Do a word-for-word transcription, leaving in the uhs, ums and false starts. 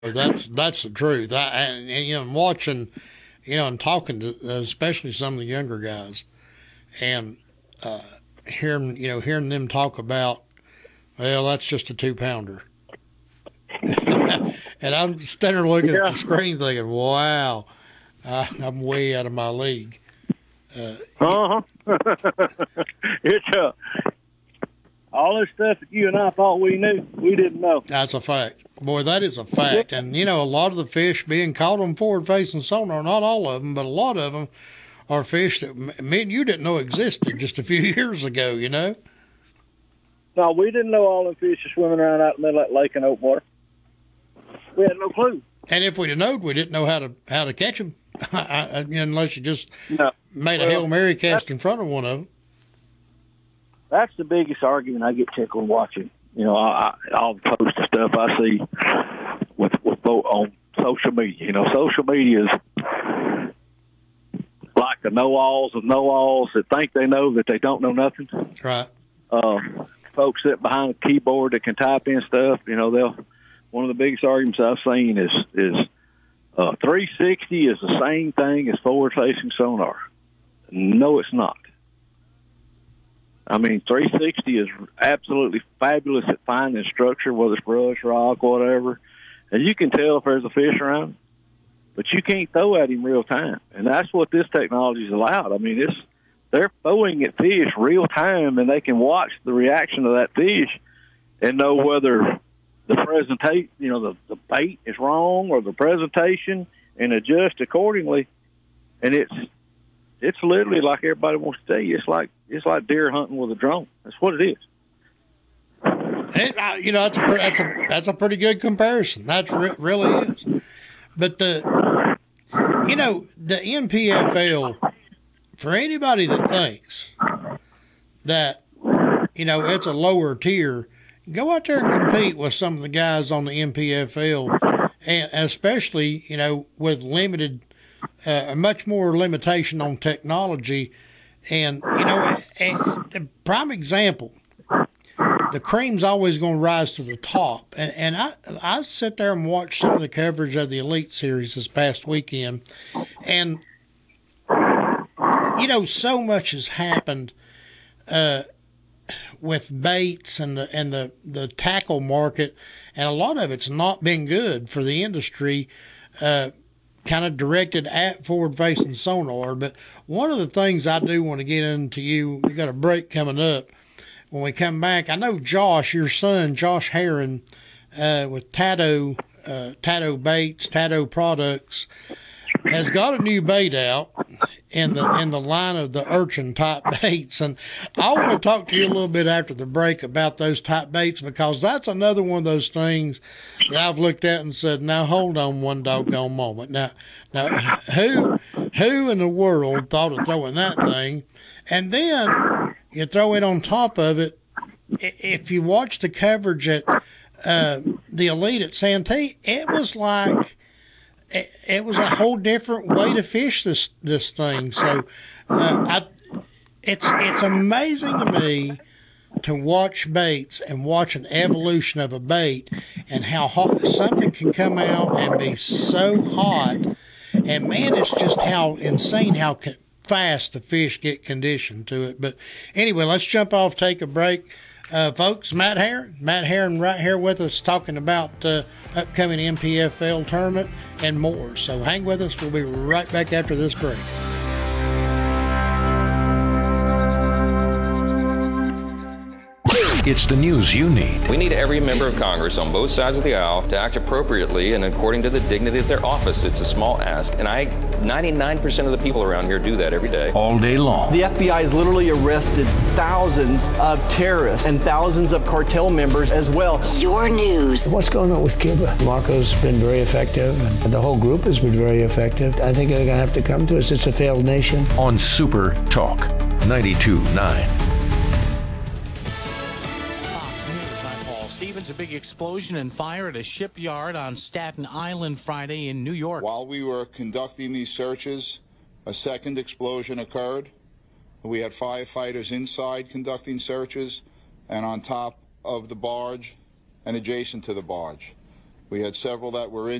That's that's the truth. I, and, and you know, I'm watching, you know, and talking to uh, especially some of the younger guys, and uh, hearing you know hearing them talk about, well, that's just a two pounder, and I'm standing there looking at Yeah. the screen thinking, wow, I, I'm way out of my league. Uh, Uh huh. It's uh, all this stuff that you and I thought we knew, we didn't know. That's a fact. Boy, that is a fact. And, you know, a lot of the fish being caught on forward-facing sonar, not all of them, but a lot of them are fish that me and you didn't know existed just a few years ago, you know? No, we didn't know all them fish are swimming around out in the middle of that lake in Oakwater. We had no clue. And if we'd have known, we didn't know how to how to catch them, unless you just No. made a Well, Hail Mary cast in front of one of them. That's the biggest argument I get tickled watching. You know, I, I, all the post and stuff I see with with on social media. You know, social media is like the know-alls of know-alls that think they know that they don't know nothing. Right. Uh, folks sit behind a keyboard that can type in stuff. You know, they'll. One of the biggest arguments I've seen is is uh, three sixty is the same thing as forward-facing sonar. No, it's not. I mean, three sixty is absolutely fabulous at finding structure, whether it's brush, rock, whatever. And you can tell if there's a fish around, but you can't throw at him real time. And that's what this technology is allowed. I mean, it's they're throwing at fish real time, and they can watch the reaction of that fish and know whether the presentation, you know, the, the bait is wrong or the presentation, and adjust accordingly. And it's it's literally like everybody wants to tell you. It's like it's like deer hunting with a drone. That's what it is. It, uh, you know, that's a, that's a that's a pretty good comparison. That re- really is. But the, you know, the N P F L, for anybody that thinks that, you know, it's a lower tier, go out there and compete with some of the guys on the N P F L, and especially, you know, with limited, uh, much more limitation on technology. And, you know, a, a prime example, the cream's always going to rise to the top. And, and I, I sit there and watch some of the coverage of the Elite Series this past weekend. And, you know, so much has happened uh, with baits and the and the, the tackle market. And a lot of it's not been good for the industry, uh, kind of directed at forward-facing sonar. But one of the things I do want to get into you, we got a break coming up. When we come back, I know Josh, your son, Josh Heron, uh, with Tato, uh, Tato Baits, Tato Products, has got a new bait out in the in the line of the urchin type baits. And I want to talk to you a little bit after the break about those type baits, because that's another one of those things that I've looked at and said, now hold on one doggone moment. Now, now who who in the world thought of throwing that thing? And then you throw it on top of it. If you watch the coverage at uh, the Elite at Santee, it was like it, it was a whole different way to fish this this thing. So uh, I, it's it's amazing to me to watch baits and watch an evolution of a bait and how hot something can come out and be so hot. And man, it's just how insane how co- fast the fish get conditioned to it. But anyway, let's jump off, take a break. Uh, folks, Matt Heron, Matt Heron right here with us talking about uh, upcoming N P F L tournament and more. So hang with us. We'll be right back after this break. It's the news you need. We need every member of Congress on both sides of the aisle to act appropriately and according to the dignity of their office. It's a small ask, and I, ninety-nine percent of the people around here do that every day. All day long. The F B I has literally arrested thousands of terrorists and thousands of cartel members as well. Your news. What's going on with Cuba? Marco's been very effective, and the whole group has been very effective. I think they're going to have to come to us. It's a failed nation. On Super Talk ninety-two point nine. A big explosion and fire at a shipyard on Staten Island Friday in New York. While we were conducting these searches, a second explosion occurred. We had firefighters inside conducting searches and on top of the barge and adjacent to the barge. We had several that were in.